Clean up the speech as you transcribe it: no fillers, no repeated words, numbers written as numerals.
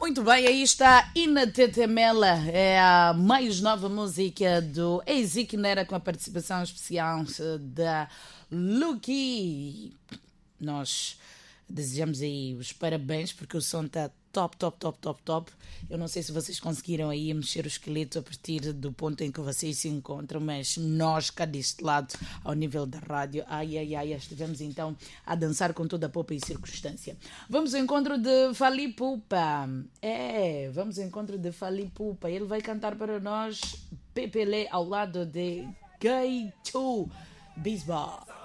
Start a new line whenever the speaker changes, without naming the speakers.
Muito bem, aí está Ina Tetemela, é a mais nova música do Ezik Nera com a participação especial da Luki. Nós desejamos aí os parabéns porque o som está top, top, top, top, top. Eu não sei se vocês conseguiram aí mexer o esqueleto a partir do ponto em que vocês se encontram, mas nós cá deste lado, ao nível da rádio, estivemos então a dançar com toda a popa e circunstância. Vamos ao encontro de Fally Ipupa. Vamos ao encontro de Fally Ipupa. Ele vai cantar para nnós Pepele ao lado de Gay 2 Bisbal.